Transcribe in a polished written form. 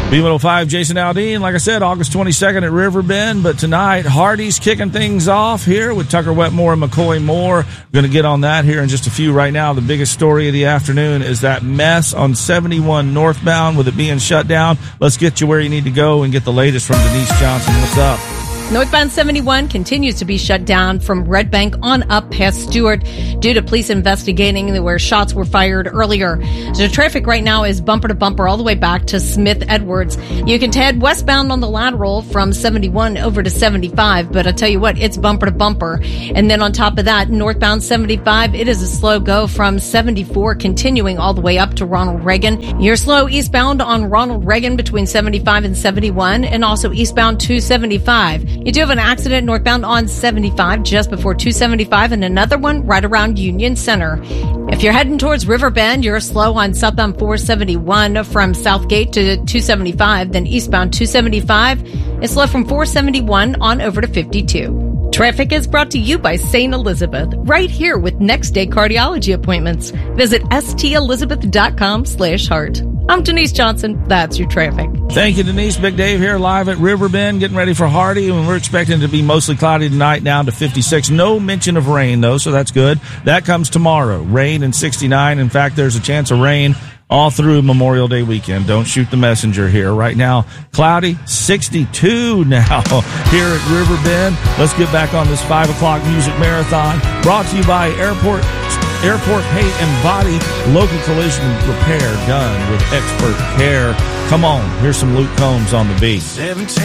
B105, Jason Aldean. Like I said, August 22nd at Riverbend. But tonight, Hardy's kicking things off here with Tucker Wetmore and McCoy Moore. We're going to get on that here in just a few. Right now, the biggest story of the afternoon is that mess on 71 northbound with it being shut down. Let's get you where you need to go and get the latest from Denise Johnson. What's up? Northbound 71 continues to be shut down from Red Bank on up past Stewart due to police investigating where shots were fired earlier. So traffic right now is bumper to bumper all the way back to Smith Edwards. You can head westbound on the lateral from 71 over to 75, but I tell you what, it's bumper to bumper. And then on top of that, northbound 75, it is a slow go from 74 continuing all the way up to Ronald Reagan. You're slow eastbound on Ronald Reagan between 75 and 71 and also eastbound 275. You do have an accident northbound on 75 just before 275 and another one right around Union Center. If you're heading towards Riverbend, you're slow on southbound 471 from Southgate to 275, then eastbound 275 is slow from 471 on over to 52. Traffic is brought to you by St. Elizabeth, right here with next day cardiology appointments. Visit stelizabeth.com/heart. I'm Denise Johnson. That's your traffic. Thank you, Denise. Big Dave here live at Riverbend, getting ready for Hardy, and we're expecting it to be mostly cloudy tonight, down to 56. No mention of rain, though, so that's good. That comes tomorrow. Rain and 69. In fact, there's a chance of rain all through Memorial Day weekend. Don't shoot the messenger here. Right now, cloudy, 62 now here at Riverbend. Let's get back on this 5 o'clock music marathon, brought to you by Airport Paint and Body, local collision repair done with expert care. Come on, here's some Luke Combs on the beat. 17